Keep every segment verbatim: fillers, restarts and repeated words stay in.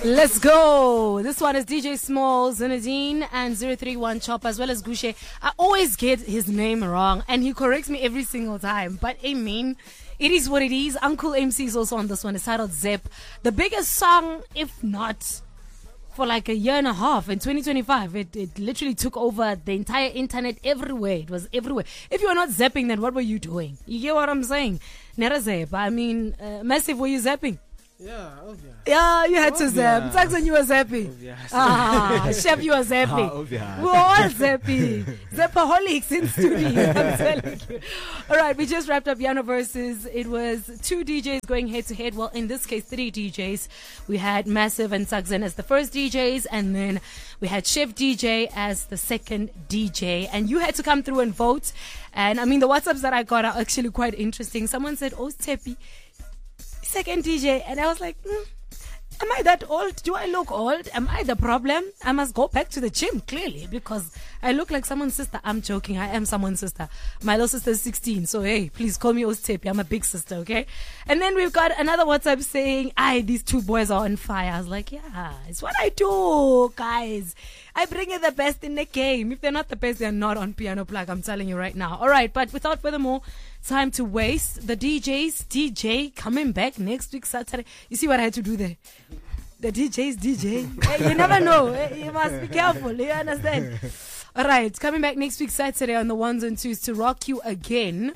Let's go. This one is D J Small, Zinedine, and zero three one Chop, as well as Gushe. I always get his name wrong, and he corrects me every single time. But I mean, it is what it is. Uncle M C is also on this one. It's titled Zep. The biggest song, if not for like a year and a half in twenty twenty-five. It, it literally took over the entire internet everywhere. It was everywhere. If you were not zapping, then what were you doing? You get what I'm saying? Nera zap. I mean, uh, Massive, were you zapping? Yeah, obvious. Yeah, you had to zap. Saxon, you were zapping. Obvious. Ah, Chef, you were zapping. Ah, obvious. We were all zapping. Zappaholics in studio, I'm telling you. All right, we just wrapped up Piano Versus. It was two D Js going head to head. Well, in this case, three D Js. We had Massive and Saxon as the first D Js, and then we had Chef D J as the second D J. And you had to come through and vote. And I mean, the WhatsApps that I got are actually quite interesting. Someone said, "Oh, Tepi, second D J," and I was like, mm, am I that old? Do I look old? Am I the problem? I must go back to the gym, clearly, because I look like someone's sister. I'm joking. I am someone's sister. My little sister is sixteen, so hey, please call me Ostepi. I'm a big sister, okay? And then we've got another WhatsApp saying, "Aye, these two boys are on fire." I was like, yeah, it's what I do, guys. I bring you the best in the game. If they're not the best, they're not on Piano Plug. I'm telling you right now. All right, but without further more time to waste, the D Js, D J coming back next week Saturday. You see what I had to do there? The D Js, D J. Hey, you never know. You must be careful. You understand? All right, coming back next week Saturday on the ones and twos to rock you again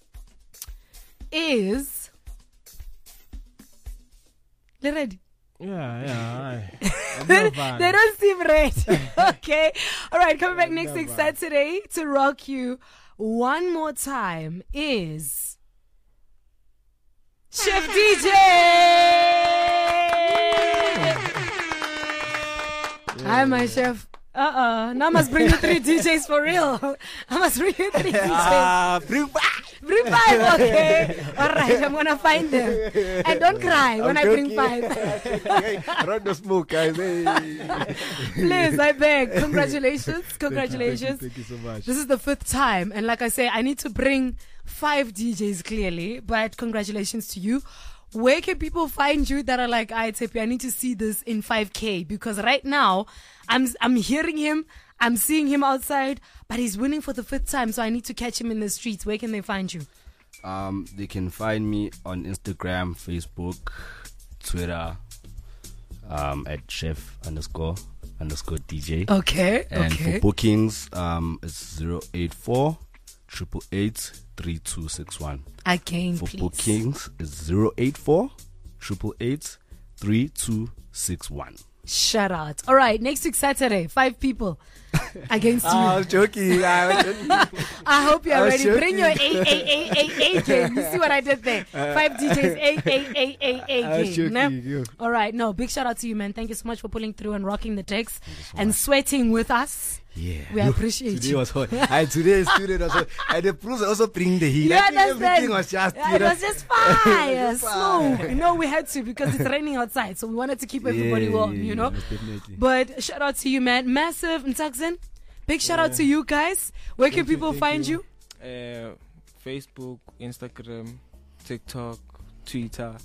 is they ready? Yeah, yeah. they, they don't seem ready. Okay. All right, coming back next week Saturday to rock you one more time is Chef D J. Hi, my chef. Uh-uh. Now I must bring you three D Js for real. I must bring you three D Js. Ah, bring five. Bring five, okay. All right, I'm going to find them. And don't cry when I'm I bring joking. five. Around the smoke, guys. Hey. Please, I beg. Congratulations. Congratulations. Thank you, thank you so much. This is the fifth time. And like I say, I need to bring five D Js clearly. But congratulations to you. Where can people find you that are like, I Tepi, I need to see this in five K? Because right now, I'm I'm hearing him, I'm seeing him outside, but he's winning for the fifth time, so I need to catch him in the streets. Where can they find you? Um, they can find me on Instagram, Facebook, Twitter, um, at chef underscore underscore D J. Okay, And okay. for bookings, um, it's zero eight four triple eight three two six one. Again, For please. bookings, it's zero eight four triple eight three two six one. Shout out. All right, next week Saturday, five people against you. I was joking. I was joking. I hope you're I was ready. joking. Bring your A A A A A game. You see what I did there? Five D Js, A A A A A I was game. joking. No? Yeah. All right, no, big shout out to you, man. Thank you so much for pulling through and rocking the decks and sweating with us. Yeah. We appreciate Today you. was hot. I today student also. And the pros also bring the heat. You I think understand? everything was just. Yeah, you it know. was just fire, Fire. smooth. No, we had to because it's raining outside, so we wanted to keep everybody Yeah, warm, yeah, you know. yes, definitely. But shout out to you, man. Massive Ntakzen. Big shout out to you guys. Where can Thank you, people thank find you? you. Uh, Facebook, Instagram, TikTok, Twitter,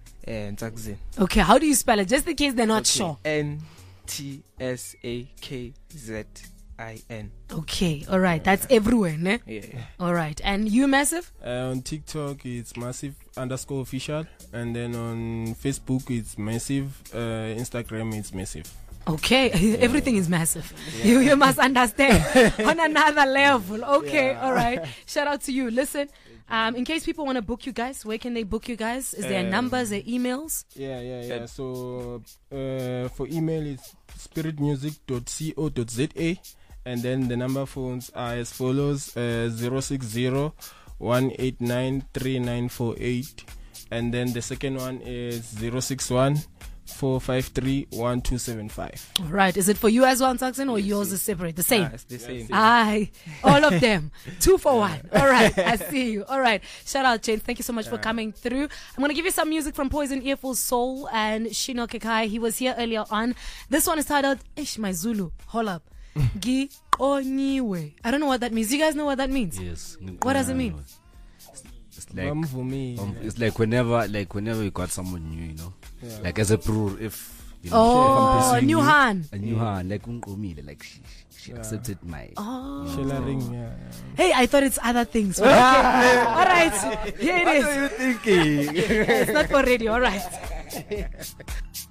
and Taxin. Okay, how do you spell it? Just in case they're not sure. N T S A K Z I N. Okay, all right. That's everywhere, ne? Yeah. All right. And you, Massive? Uh, on TikTok, it's massive underscore official, and then on Facebook, it's massive. Uh, Instagram, it's massive. Okay, everything is massive. You you must understand on another level. Okay, Yeah. all right. Shout out to you. Listen, um, in case people want to book you guys, where can they book you guys? Is there Um, numbers, there emails? Yeah, yeah, yeah. Yeah. So uh, for email, it's spiritmusic dot co dot za, and then the number phones are as follows: uh, zero six zero one eight nine three nine four eight, and then the second one is zero six one four five three one two seven five. All right. Is it for you as well, Saxon, or yours is separate? The same. Ah, it's the same. Aye, all of them. Two for one. All right, I see you. All right. Shout out, James. Thank you so much for coming through. I'm going to give you some music from Poison Earful Soul and Shino Kekai. He was here earlier on. This one is titled Ish My Zulu. Hold up. Gi Oniwe. I don't know what that means. You guys know what that means? Yes. What does it mean? It's like Um, for me, um, it's like whenever like whenever you got someone new, you know. Yeah. Like as a pro, if You know, if I'm Oh, pursuing new you, Han. a new hand, like Unqomile, like she, she Yeah. accepted my. Oh. Shella ring, yeah, yeah. Hey, I thought it's other things. But okay. All right. Here it What is. are you thinking? It's not for radio. All right.